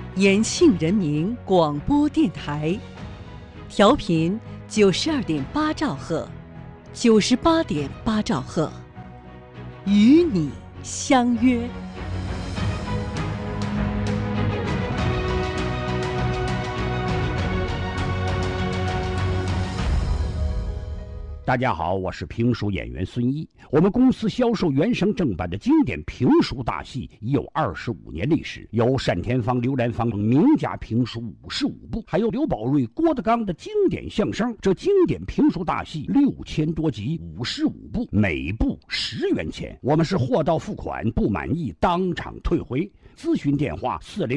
延庆人民广播电台，调频92.8兆赫，98.8兆赫，与你相约。 大家好，我是评书演员孙一。我们公司销售原声正版的经典评书大戏已有25年历史，有单田芳、刘兰芳等名家评书55部，还有刘宝瑞、郭德纲的经典相声。这经典评书大戏6000多集，55部，每部10元钱。我们是货到付款，不满意当场退回。咨询电话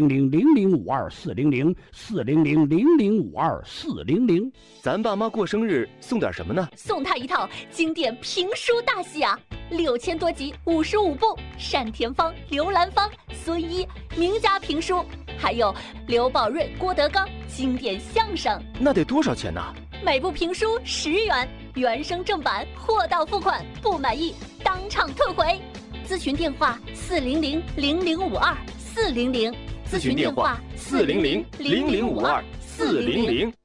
400-0052-400，400-0052-400。 咱爸妈过生日送点什么呢？ 送他一套经典评书大戏啊，6000多集，55部，单田芳、刘兰芳、孙一名家评书，还有刘宝瑞、郭德纲经典相声。 那得多少钱呢？ 每部评书10元，原声正版，货到付款，不满意当场退回。咨询电话400-0052-400， 咨询电话400-0052-400。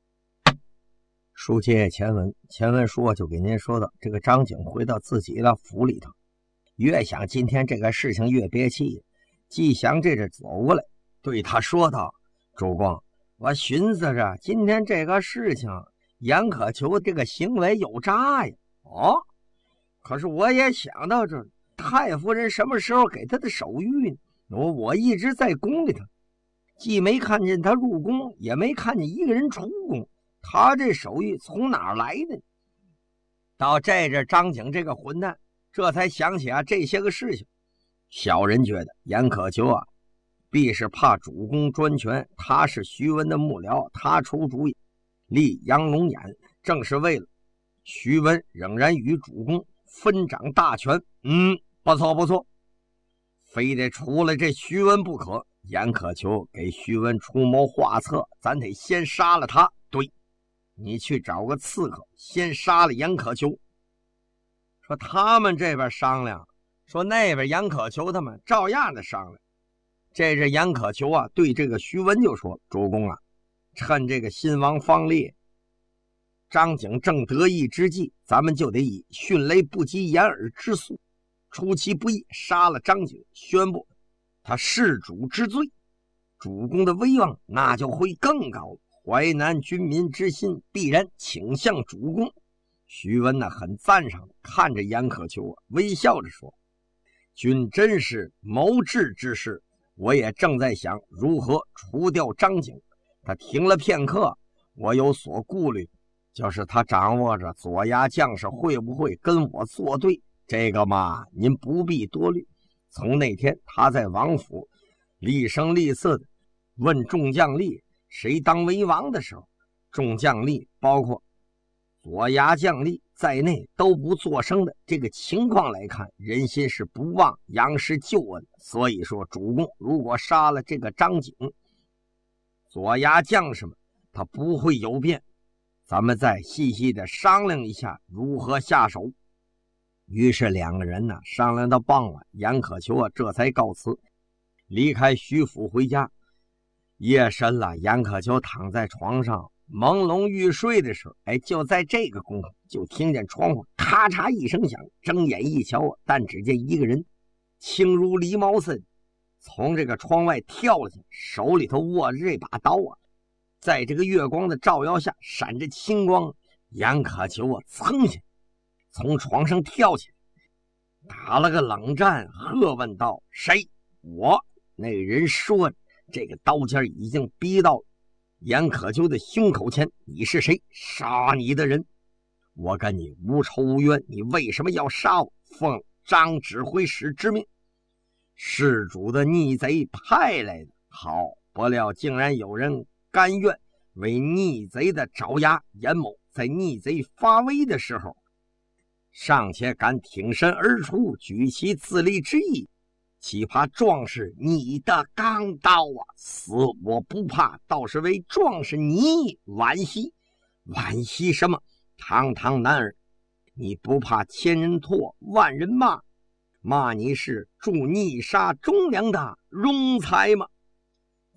书接前文，前文书就给您说到，这个张景回到自己的府里头，越想今天这个事情越憋气，季祥这着走过来，对他说道：“主公，我寻思着今天这个事情，严可求这个行为有诈呀。可是我也想到这太夫人什么时候给他的手谕呢？我一直在宫里头，既没看见他入宫，也没看见一个人出宫。他这手谕从哪儿来的？”到这阵，张景这个混蛋这才想起这些个事情。小人觉得严可求必是怕主公专权，他是徐文的幕僚，他出主意立杨龙眼，正是为了徐文仍然与主公分掌大权。不错不错，非得除了这徐文不可。严可求给徐文出谋划策，咱得先杀了他。对，你去找个刺客，先杀了严可求。说他们这边商量，说那边严可求他们照样的商量。这是严可求对这个徐文就说：“主公趁这个新王方烈、张景正得意之际，咱们就得以迅雷不及掩耳之速，出其不意杀了张景，宣布他弑主之罪，主公的威望那就会更高了。淮南军民之心必然倾向主公。”徐文很赞赏，看着严可求微笑着说：“君真是谋智之士，我也正在想如何除掉张景。”他停了片刻，我有所顾虑，就是他掌握着左牙将士会不会跟我作对，这个嘛，您不必多虑。从那天他在王府厉声厉色的问众将吏谁当为王的时候，众将吏包括左牙将吏在内都不作声的，这个情况来看，人心是不忘杨氏旧恩。所以说主公如果杀了这个张景，左牙将士们他不会有变，咱们再细细的商量一下如何下手。于是两个人商量到傍晚，严可求这才告辞，离开徐府回家。夜深了，严可求躺在床上朦胧欲睡的时候，就在这个功夫，就听见窗户咔嚓一声响，睁眼一瞧但只见一个人轻如狸猫似的从这个窗外跳了下，手里头握着这把刀在这个月光的照耀下闪着青光。严可求噌下从床上跳起来，打了个冷战，喝问道：“谁？”我。那人说着，这个刀尖已经逼到严可求的胸口前。“你是谁？杀你的人。我跟你无仇无冤，你为什么要杀我？”“奉张指挥使之命，事主的逆贼派来的。”“好，不料竟然有人甘愿为逆贼的爪牙。严某在逆贼发威的时候，尚且敢挺身而出，举其自立之意，岂怕壮士你的钢刀死我不怕，倒是为壮士你惋惜。”“惋惜什么？堂堂男儿，你不怕千人唾万人骂？骂你是助逆杀忠良的庸才吗？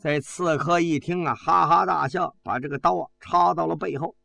这刺客一听啊，哈哈大笑，把这个刀啊插到了背后。